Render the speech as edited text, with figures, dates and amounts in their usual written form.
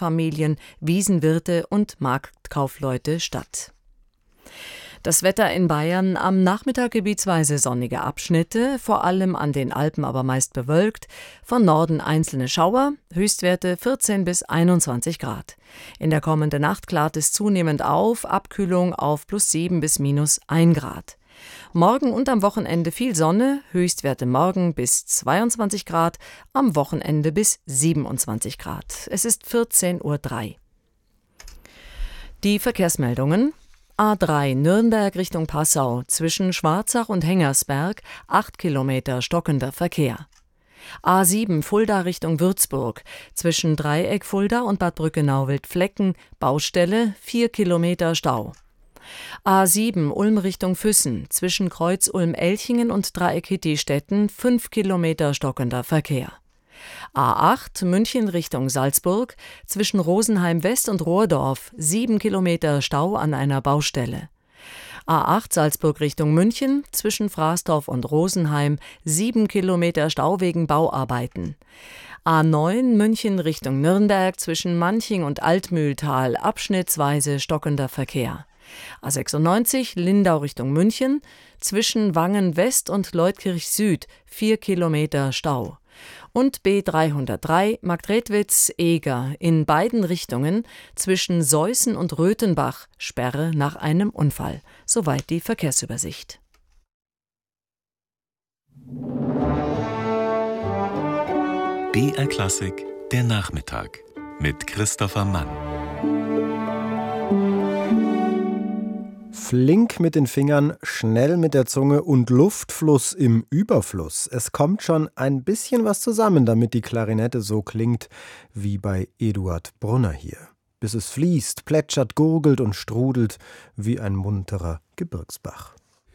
Bäckerfamilien, Wiesenwirte und Marktkaufleute statt. Das Wetter in Bayern: am Nachmittag gebietsweise sonnige Abschnitte, vor allem an den Alpen aber meist bewölkt, von Norden einzelne Schauer, Höchstwerte 14 bis 21 Grad. In der kommenden Nacht klart es zunehmend auf, Abkühlung auf +7 bis -1 Grad. Morgen und am Wochenende viel Sonne, Höchstwerte morgen bis 22 Grad, am Wochenende bis 27 Grad. Es ist 14:03 Uhr. Die Verkehrsmeldungen: A3 Nürnberg Richtung Passau, zwischen Schwarzach und Hengersberg 8 Kilometer stockender Verkehr. A7 Fulda Richtung Würzburg, zwischen Dreieck Fulda und Bad Brückenau-Wildflecken Baustelle 4 Kilometer Stau. A7 Ulm Richtung Füssen, zwischen Kreuz Ulm-Elchingen und Dreieck Hittistetten 5 Kilometer stockender Verkehr. A8 München Richtung Salzburg, zwischen Rosenheim West und Rohrdorf 7 Kilometer Stau an einer Baustelle. A8 Salzburg Richtung München, zwischen Fraßdorf und Rosenheim 7 Kilometer Stau wegen Bauarbeiten. A9 München Richtung Nürnberg, zwischen Manching und Altmühltal abschnittsweise stockender Verkehr. A96 Lindau Richtung München, zwischen Wangen West und Leutkirch Süd 4 Kilometer Stau. Und B303 Marktredwitz-Eger in beiden Richtungen, zwischen Seußen und Röthenbach Sperre nach einem Unfall. Soweit die Verkehrsübersicht. BR Klassik, der Nachmittag mit Christopher Mann. Flink mit den Fingern, schnell mit der Zunge und Luftfluss im Überfluss. Es kommt schon ein bisschen was zusammen, damit die Klarinette so klingt wie bei Eduard Brunner hier. Bis es fließt, plätschert, gurgelt und strudelt wie ein munterer Gebirgsbach.